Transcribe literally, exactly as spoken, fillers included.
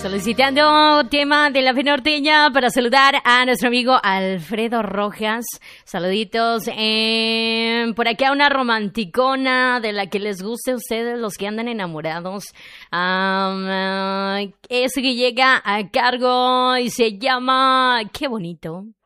Solicitando tema de la fe norteña para saludar a nuestro amigo Alfredo Rojas. Saluditos. Eh, por acá una romanticona de la que les guste a ustedes, los que andan enamorados. Um, uh, eso que llega a cargo y se llama Qué bonito.